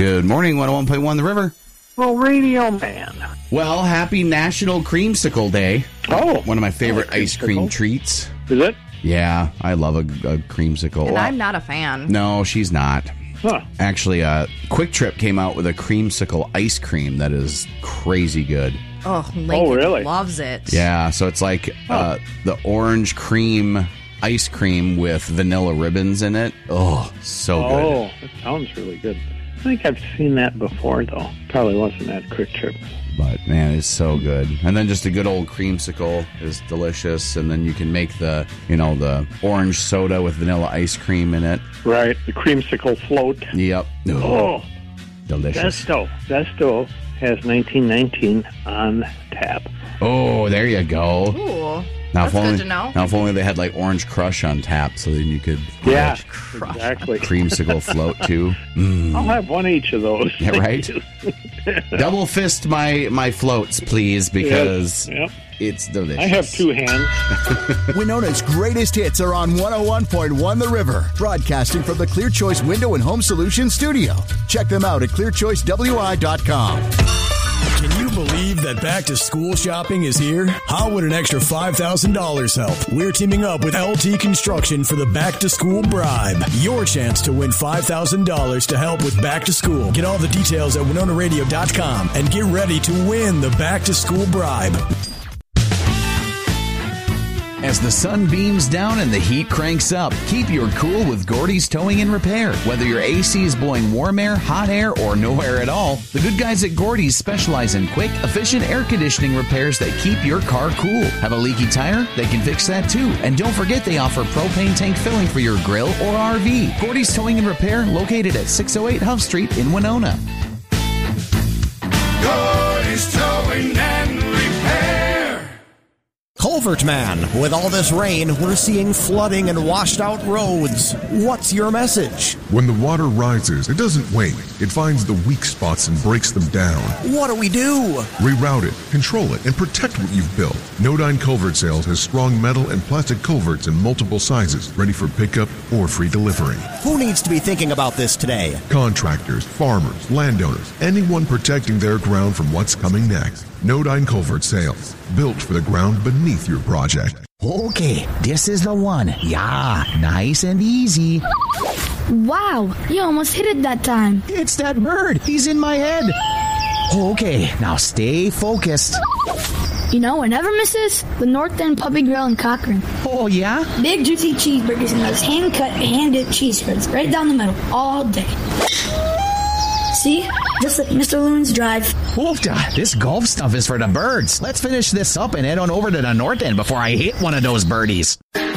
Good morning, 101.1 The River. Well, Radio Man. Well, happy National Creamsicle Day. Oh. One of my favorite ice cream treats. Is it? Yeah, I love a creamsicle. And I'm not a fan. No, she's not. Huh. Actually, Quick Trip came out with a creamsicle ice cream that is crazy good. Oh, Lincoln really? loves it. Yeah, so it's like the orange cream ice cream with vanilla ribbons in it. Oh, so good. Oh, that sounds really good. I think I've seen that before, though. Probably wasn't that Quick Trip. But, man, it's so good. And then just a good old creamsicle is delicious. And then you can make the orange soda with vanilla ice cream in it. Right, the creamsicle float. Yep. Oh, delicious. Zesto has 1919 on tap. Oh, there you go. Ooh, That's good to know. Now, if only they had like Orange Crush on tap, so then you could Yeah, Crush. exactly. creamsicle float too. I'll have one each of those. Yeah, right? Double fist my floats, please, because Yep. it's delicious. I have two hands. Winona's greatest hits are on 101.1 The River, broadcasting from the Clear Choice Window and Home Solutions studio. Check them out at clearchoicewi.com. Can you believe that back to school shopping is here? How would an extra $5,000 help? We're teaming up with LT Construction for the back to school bribe. Your chance to win $5,000 to help with back to school. Get all the details at WinonaRadio.com and get ready to win the back to school bribe. As the sun beams down and the heat cranks up, keep your cool with Gordy's Towing and Repair. Whether your AC is blowing warm air, hot air, or no air at all, the good guys at Gordy's specialize in quick, efficient air conditioning repairs that keep your car cool. Have a leaky tire? They can fix that too. And don't forget they offer propane tank filling for your grill or RV. Gordy's Towing and Repair, located at 608 Huff Street in Winona. Gordy's Towing and Repair. Culvert Man, with all this rain, we're seeing flooding and washed out roads. What's your message? When the water rises, it doesn't wait. It finds the weak spots and breaks them down. What do we do? Reroute it, control it, and protect what you've built. Nodine Culvert Sales has strong metal and plastic culverts in multiple sizes, ready for pickup or free delivery. Who needs to be thinking about this today? Contractors, farmers, landowners, anyone protecting their ground from what's coming next. Nodine Culvert Sales, built for the ground beneath your project. Okay, this is the one. Yeah, nice and easy. Wow, you almost hit it that time. It's that bird. He's in my head. Okay, now stay focused. You know what never misses? The North End Puppy Grill in Cochrane. Oh, yeah? Big, juicy cheeseburgers and those hand-cut, hand-dipped cheese spreads right down the middle all day. See? Just like Mr. Loon's Drive. Oofda, this golf stuff is for the birds. Let's finish this up and head on over to the North End before I hit one of those birdies.